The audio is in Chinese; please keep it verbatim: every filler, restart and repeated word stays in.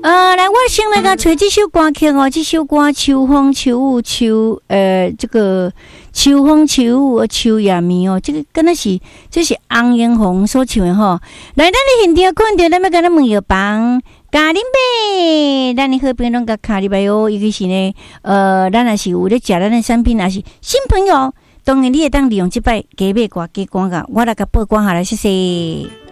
呃，来，我先来个吹这首歌曲哦，这首歌秋风秋雨秋，呃，这个秋风秋雨秋夜眠哦，这个跟那是这是洪英红所唱的吼。来，咱的现场看到咱要跟咱问药房。咖喱呗，咱的好朋友拢甲咖喱呗哦，尤其是呢，呃，咱也是有咧食咱的产品，也是新朋友，当然你会当利用这摆加买挂加广告，我来甲报关下来，谢谢。